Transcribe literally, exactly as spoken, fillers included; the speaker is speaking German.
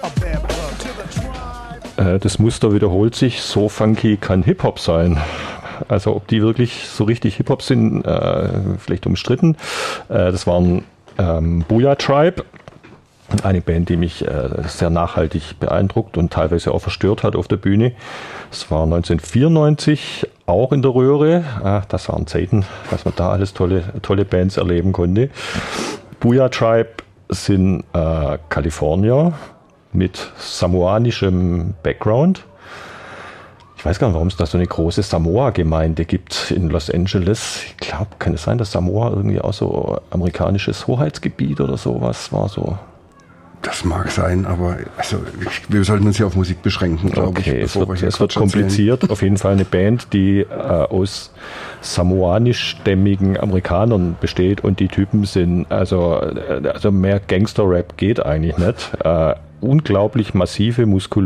Äh, das Muster wiederholt sich, so funky kann Hip-Hop sein. Also ob die wirklich so richtig Hip-Hop sind, äh, vielleicht umstritten. Äh, das waren ähm, Booyah Tribe, eine Band, die mich äh, sehr nachhaltig beeindruckt und teilweise auch verstört hat auf der Bühne. Es war neunzehnhundertvierundneunzig, auch in der Röhre. Ah, das waren Zeiten, was man da alles tolle, tolle Bands erleben konnte. Booyah Tribe sind äh, Kalifornier mit samoanischem Background. Ich weiß gar nicht, warum es da so eine große Samoa-Gemeinde gibt in Los Angeles. Ich glaube, kann es sein, dass Samoa irgendwie auch so amerikanisches Hoheitsgebiet oder sowas war so? Das mag sein, aber also ich, wir sollten uns hier auf Musik beschränken, glaube okay, ich. Es wird, es wird kompliziert. Auf jeden Fall eine Band, die äh, aus samoanischstämmigen Amerikanern besteht und die Typen sind, also, also mehr Gangster-Rap geht eigentlich nicht. Äh, unglaublich massive, muskulöse